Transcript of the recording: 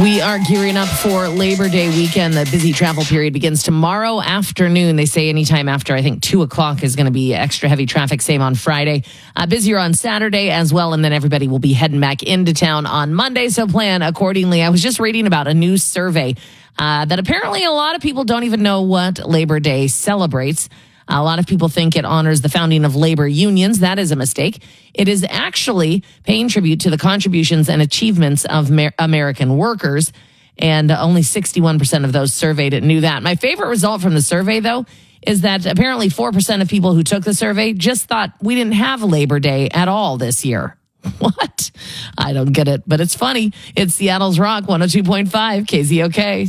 We are gearing up for Labor Day weekend. The busy travel period begins tomorrow afternoon. They say anytime after, I think, 2 o'clock is going to be extra heavy traffic. Same on Friday. Busier on Saturday as well. And then everybody will be heading back into town on Monday. So plan accordingly. I was just reading about a new survey that apparently a lot of people don't even know what Labor Day celebrates. A lot of people think it honors the founding of labor unions. That is a mistake. It is actually paying tribute to the contributions and achievements of American workers. And only 61% of those surveyed knew that. My favorite result from the survey, though, is that apparently 4% of people who took the survey just thought we didn't have Labor Day at all this year. What? I don't get it, but it's funny. It's Seattle's Rock 102.5 KZOK.